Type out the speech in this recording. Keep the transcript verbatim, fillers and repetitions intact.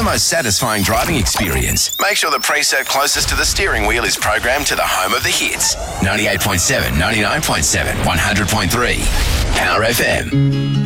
most satisfying driving experience. Make sure the preset closest to the steering wheel is programmed to the home of the hits. ninety-eight point seven, ninety-nine point seven, one hundred point three. Power F M.